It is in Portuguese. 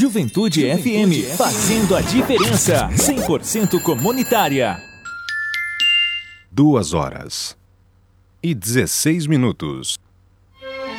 Juventude FM, fazendo a diferença, 100% comunitária. 2 horas e 16 minutos.